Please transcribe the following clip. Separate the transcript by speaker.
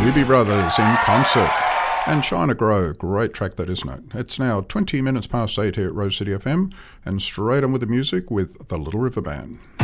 Speaker 1: Doobie Brothers in concert. And China Grow, great track that, isn't it? It's now 20 minutes past 8 here at Rose City FM, and straight on with the music with the Little River Band.